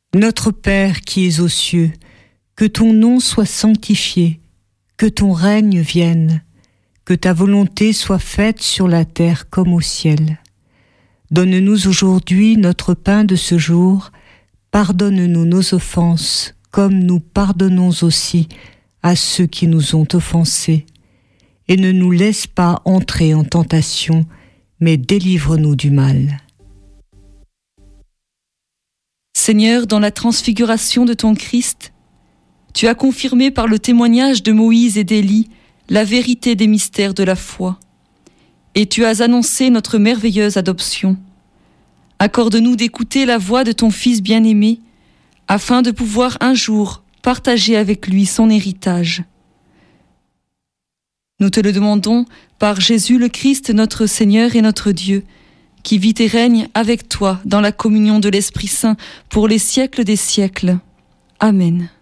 Notre Père qui es aux cieux, que ton nom soit sanctifié, que ton règne vienne, que ta volonté soit faite sur la terre comme au ciel. Donne-nous aujourd'hui notre pain de ce jour, pardonne-nous nos offenses, comme nous pardonnons aussi à ceux qui nous ont offensés. Et ne nous laisse pas entrer en tentation, mais délivre-nous du mal. Seigneur, dans la transfiguration de ton Christ, tu as confirmé par le témoignage de Moïse et d'Élie la vérité des mystères de la foi. Et tu as annoncé notre merveilleuse adoption. Accorde-nous d'écouter la voix de ton Fils bien-aimé, afin de pouvoir un jour partager avec lui son héritage. Nous te le demandons par Jésus le Christ, notre Seigneur et notre Dieu, qui vit et règne avec toi dans la communion de l'Esprit Saint pour les siècles des siècles. Amen.